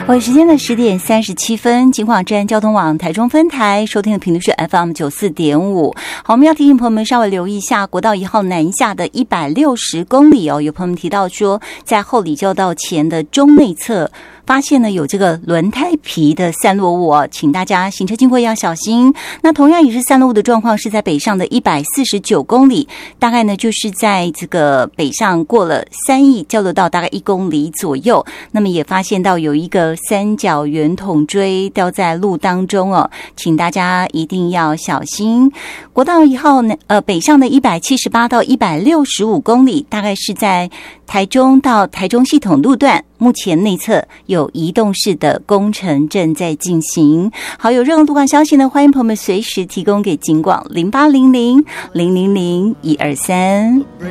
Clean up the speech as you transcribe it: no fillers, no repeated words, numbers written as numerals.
时间的10:37，金广站交通网台中分台收听的频率是 FM94.5。好，我们要提醒朋友们稍微留意一下国道1号南下的160公里哦。有朋友们提到说，在后里交道前的中内侧发现呢有这个轮胎皮的散落物哦，请大家行车经过要小心。那同样也是散落物的状况是在北上的149公里，大概呢就是在这个北上过了3义交流道大概1公里左右。那么也发现到有一个三角圆筒锥掉在路当中哦，请大家一定要小心。国道1号呢北上的178到165公里，大概是在台中到台中系统路段，目前内侧有移动式的工程正在进行。好，有任何路况消息呢，欢迎朋友们随时提供给警广0800-000-123。